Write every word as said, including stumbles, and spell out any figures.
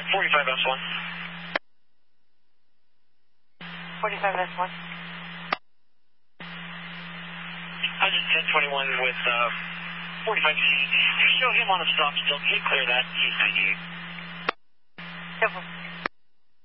forty-five S one. forty-five S one. I just ten twenty-one with uh, forty-five C. You show him on a stop still. Can you clear that? He's P D. Careful.